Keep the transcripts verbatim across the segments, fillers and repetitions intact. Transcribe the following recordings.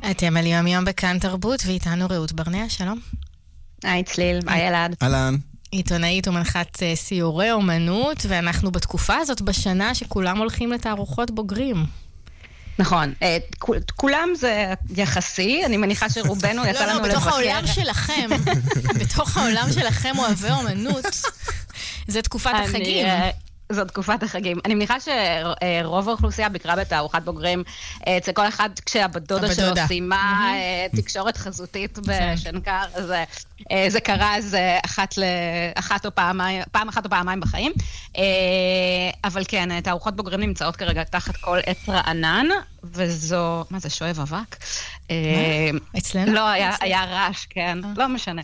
אתם על יום יום בכאן תרבות, ואיתנו רעות ברנע, שלום. היי צליל, היי אלעד. אהלן. עיתונאית ומנחת סיורי אומנות, ואנחנו בתקופה הזאת בשנה שכולם הולכים לתערוכות בוגרים. נכון, כולם זה יחסי, אני מניחה שרובנו יצא לנו לבקר. לא, לא, בתוך העולם שלכם, בתוך העולם שלכם אוהבי אומנות, זה תקופת החגים. זו תקופת החגים. אני מניחה שרוב האוכלוסייה ביקרה בתערוכת בוגרים, אצל כל אחד כשהבדודה שלו סיימה תקשורת חזותית בשנקר, זה קרה איזה אחת או פעמיים, פעם אחת או פעמיים בחיים. אבל כן, תערוכות בוגרים נמצאות כרגע תחת כל עץ רענן, וזו, מה זה, שואב אבק? אצלנו? לא, היה רעש, כן, לא משנה.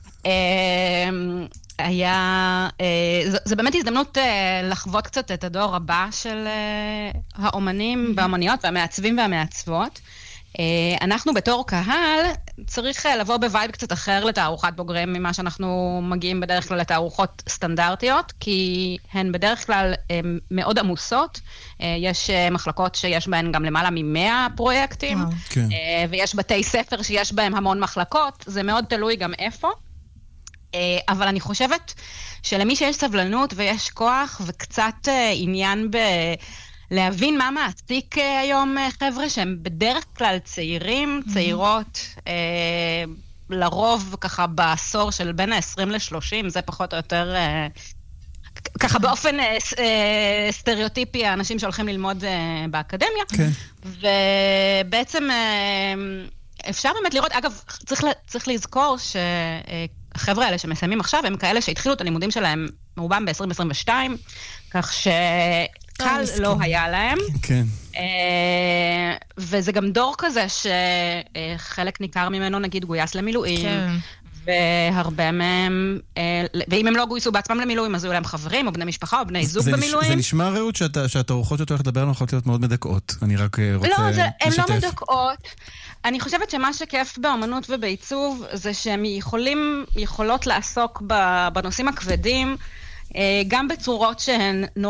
היה, זה, זה באמת הזדמנות לחוות קצת את הדור הבא של האומנים והאומניות והמעצבים והמעצבות. אנחנו בתור קהל צריך לבוא בווייב קצת אחר לתערוכת בוגרים ממה שאנחנו מגיעים בדרך כלל לתערוכות סטנדרטיות, כי הן בדרך כלל מאוד עמוסות. יש מחלקות שיש בהן גם למעלה ממאה פרויקטים, כן. ויש בתי ספר שיש בהם המון מחלקות, זה מאוד תלוי גם איפה. אבל אני חושבת שלמי שיש סבלנות ויש כוח וקצת עניין בלהבין מה מעסיק היום חבר'ה שהם בדרך כלל צעירים, צעירות, לרוב ככה בעשור של בין ה-עשרים ל-שלושים, זה פחות או יותר ככה באופן סטריאוטיפי, האנשים שהולכים ללמוד באקדמיה. כן. ובעצם אפשר באמת לראות, אגב, צריך, צריך לזכור ש... החבר'ה האלה שמסיימים עכשיו, הם כאלה שהתחילו את הלימודים שלהם מרובם ב-עשרים עשרים ושתיים, כך שקל לא היה להם. כן. וזה גם דור כזה שחלק ניכר ממנו נגיד גויס למילואים, והרבה מהם, ואם הם לא גויסו בעצמם למילואים, אז היו להם חברים או בני משפחה או בני זוג במילואים. זה נשמע רעות שהתערוכות שאתה הולך לדבר עליהן יכולות להיות מאוד מדכאות. אני רק רוצה לא, לשתף. הן לא מדכאות. אני חושבת שמה שכיף באמנות ובעיצוב זה שהם יכולים, יכולות לעסוק בנושאים הכבדים, גם בצורות שהן נורא